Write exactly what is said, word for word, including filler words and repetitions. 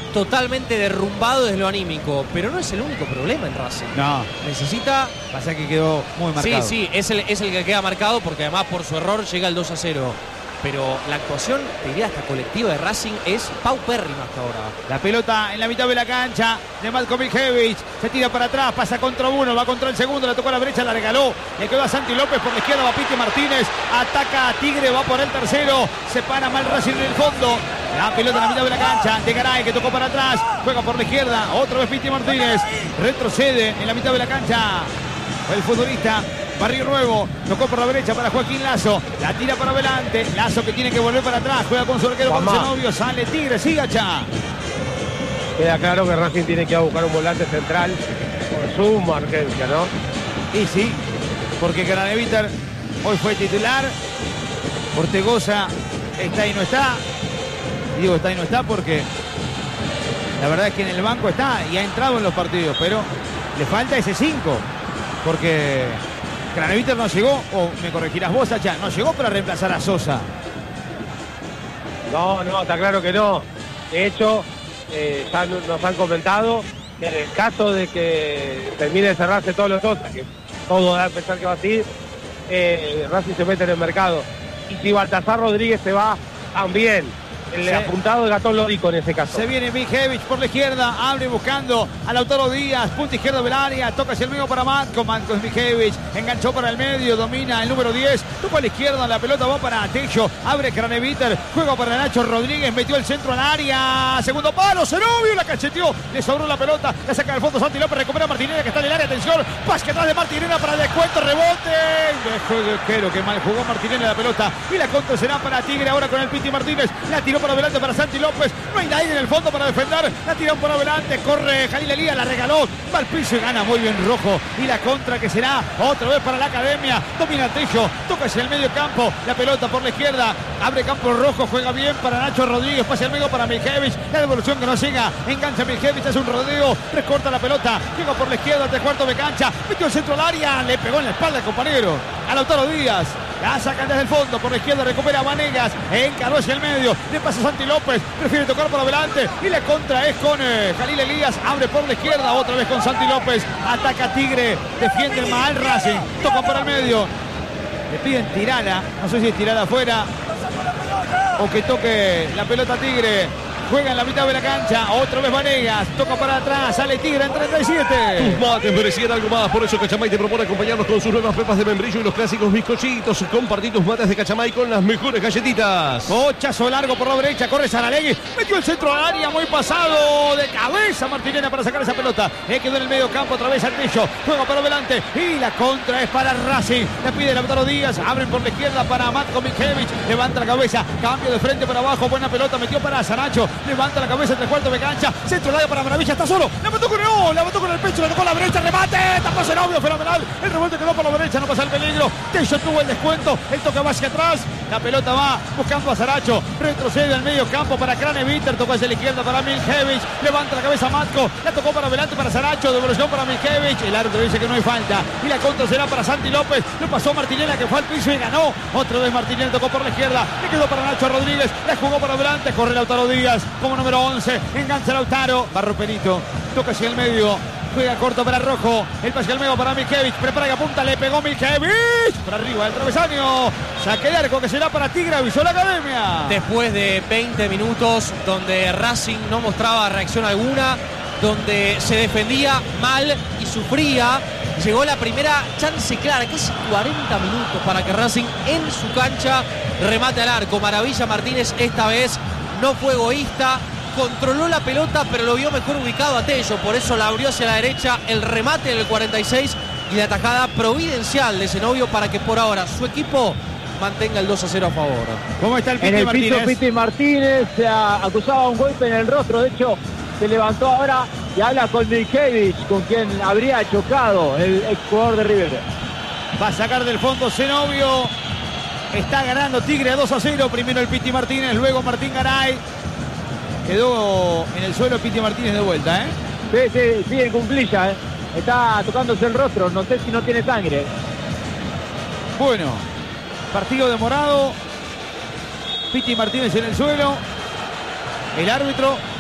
totalmente derrumbado desde lo anímico, pero no es el único problema en Racing. No. Necesita... Pasa que quedó muy marcado. Sí, sí, es el, es el que queda marcado porque además por su error llega el dos a cero. Pero la actuación, te diría, hasta colectiva de Racing es paupérrima hasta ahora. La pelota en la mitad de la cancha de Matko Miljević. Se tira para atrás, pasa contra uno, va contra el segundo, la tocó a la brecha, la regaló. Le quedó a Santi López, por la izquierda va Piti Martínez. Ataca a Tigre, va por el tercero. Se para mal Racing en el fondo. La pelota en la mitad de la cancha de Garay, que tocó para atrás. Juega por la izquierda, otra vez Piti Martínez. Retrocede en la mitad de la cancha el futbolista Barrio Nuevo, tocó por la derecha para Joaquín Lazo, la tira para adelante, Lazo que tiene que volver para atrás, juega con su arquero, con Zenobio, sale Tigre, sigue Achá. Queda claro que Racing tiene que ir a buscar un volante central por su emergencia, ¿no? Y sí, porque Craneviter hoy fue titular, Ortegoza está y no está, digo está y no está porque la verdad es que en el banco está y ha entrado en los partidos, pero le falta ese cinco, porque Craneviter no llegó, o me corregirás vos, Achá, no llegó para reemplazar a Sosa. No, no, está claro que no. De hecho, eh, ya nos han comentado que en el caso de que termine de cerrarse todos los Sosa, que todo da a pensar que va así, eh, Racing se mete en el mercado. Y si Baltasar Rodríguez se va, también. El sí. apuntado de Gastón Lorico en ese caso. Se viene Miljević por la izquierda, abre buscando a Lautaro Díaz, punta izquierdo del área, toca hacia el medio para Matko, Matko es Miljević, enganchó para el medio, domina el número diez, toca a la izquierda, la pelota va para Tello, abre Craneviter, juega para Nacho Rodríguez, metió el centro al área, segundo palo, Zenobio, la cacheteó, le sobró la pelota, la saca del fondo Santi López, recupera a Martinera que está en el área, atención, pase atrás de Martinera para el descuento, rebote, dejó el arquero, que mal jugó Martinera la pelota, y la contra será para Tigre ahora con el Piti Martínez, la tiró para adelante para Santi López, no hay nadie en el fondo para defender, la tiran por adelante, corre Jalil Elías, la regaló, va al piso y gana muy bien Rojo, y la contra que será otra vez para la Academia, domina Tello, toca hacia el medio campo, la pelota por la izquierda, abre campo Rojo, juega bien para Nacho Rodríguez, pasa al medio para Miljević, la devolución que no llega, engancha Miljević, hace un rodeo, recorta la pelota, llega por la izquierda, tres cuartos de cancha, metió el centro al área, le pegó en la espalda al compañero, a Lautaro Díaz. La sacan desde el fondo, por la izquierda recupera a Vanegas, encaró hacia el medio, le pasa a Santi López, prefiere tocar por adelante y la contra es con eh, Jalil Elías, abre por la izquierda, otra vez con Santi López, ataca Tigre, defiende el mal Racing, toca por el medio, le piden tirala, no sé si es tirala afuera o que toque la pelota Tigre. Juega en la mitad de la cancha, otra vez Vanegas, toca para atrás, sale Tigre en treinta y siete. Tus mates merecían algo más, por eso Cachamay te propone acompañarnos con sus nuevas pepas de membrillo y los clásicos bizcochitos. Compartí tus mates de Cachamay con las mejores galletitas. Bochazo largo por la derecha, corre Saralegui, metió el centro al área, muy pasado, de cabeza Martinena para sacar esa pelota. Le quedó en el medio campo, otra vez al Tello, juega para adelante y la contra es para Racing. Le pide Lautaro Díaz, abren por la izquierda para Matko Miljević, levanta la cabeza, cambio de frente para abajo, buena pelota, metió para Sanacho. Levanta la cabeza entre cuartos de cancha, centro largo para Maravilla, está solo, la mató con el oh, la mató con el pecho, la tocó a la derecha, remate, tapó Zenobio, fenomenal, el rebote quedó por la derecha, no pasa el peligro, Tello tuvo el descuento, el toque va hacia atrás, la pelota va buscando a Saracho, retrocede al medio campo para Craneviter, tocó hacia la izquierda para Miljević, levanta la cabeza Matko, la tocó para adelante para Saracho, devolución para Miljević, el árbitro dice que no hay falta, y la contra será para Santi López, lo pasó Martinella que fue al piso y ganó, otra vez Martinella tocó por la izquierda, le quedó para Nacho Rodríguez, la jugó para adelante, corre Lautaro Díaz, como número once, engancha Lautaro, Barro Perito, toca hacia el medio, juega corto para Rojo, el pase al medio para Miljević, prepara y apunta, le pegó Miljević, por arriba del travesaño, saque de arco que será para Tigre, avisó la Academia. Después de veinte minutos donde Racing no mostraba reacción alguna, donde se defendía mal y sufría, llegó la primera chance clara, casi cuarenta minutos para que Racing en su cancha remate al arco. Maravilla Martínez esta vez no fue egoísta, controló la pelota pero lo vio mejor ubicado a Tello, por eso la abrió hacia la derecha, el remate en el cuarenta y seis y la atajada providencial de Zenobio para que por ahora su equipo mantenga el dos a cero a favor. ¿Cómo está el Piti en el Martínez? piso Piti Martínez se acusaba un golpe en el rostro, de hecho se levantó ahora y habla con Miljević, con quien habría chocado el ex jugador de River. Va a sacar del fondo Zenobio. Está ganando Tigre a dos a cero. Primero el Piti Martínez, luego Martín Garay. Quedó en el suelo Piti Martínez de vuelta, ¿eh? Sí, sí, sí, en cuclilla, ¿eh? Está tocándose el rostro, no sé si no tiene sangre. Bueno, partido demorado. Piti Martínez en el suelo. El árbitro